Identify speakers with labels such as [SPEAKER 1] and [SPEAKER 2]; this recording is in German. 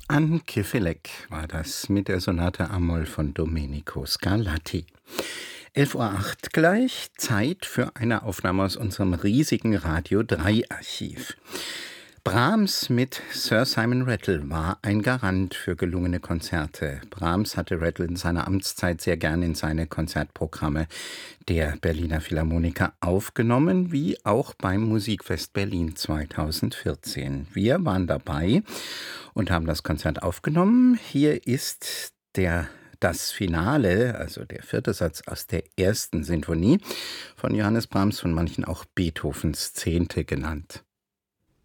[SPEAKER 1] Anke Villek war das mit der Sonate a-Moll von Domenico Scarlatti. 11:08 Uhr gleich, Zeit für eine Aufnahme aus unserem riesigen Radio 3 Archiv. Brahms mit Sir Simon Rattle war ein Garant für gelungene Konzerte. Brahms hatte Rattle in seiner Amtszeit sehr gern in seine Konzertprogramme der Berliner Philharmoniker aufgenommen, wie auch beim Musikfest Berlin 2014. Wir waren dabei und haben das Konzert aufgenommen. Hier ist das Finale, also der vierte Satz aus der ersten Sinfonie von Johannes Brahms, von manchen auch Beethovens Zehnte genannt.